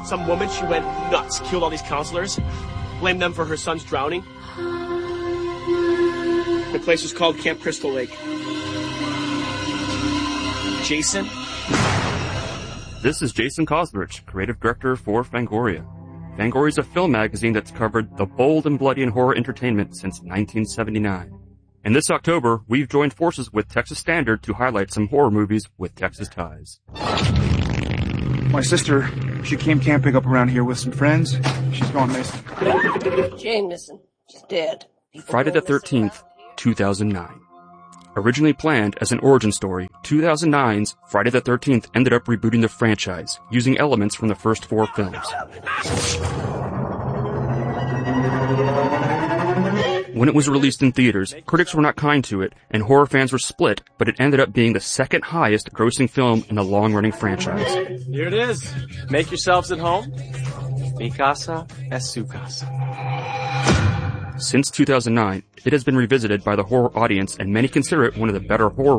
Some woman, she went nuts, killed all these counselors, blamed them for her son's drowning. The place was called Camp Crystal Lake. Jason? This is Jason Kosberich, creative director for Fangoria. Fangoria is a film magazine that's covered the bold and bloody and horror entertainment since 1979. And this October, we've joined forces with Texas Standard to highlight some horror movies with Texas ties. My sister, she came camping up around here with some friends. She's gone missing. She ain't missing. She's dead. Friday the 13th, 2009. Originally planned as an origin story, 2009's Friday the 13th ended up rebooting the franchise, using elements from the first 4 films. When it was released in theaters, critics were not kind to it, and horror fans were split, but it ended up being the second highest grossing film in the long-running franchise. Here it is. Make yourselves at home. Mi casa es su casa. Since 2009, it has been revisited by the horror audience, and many consider it one of the better horror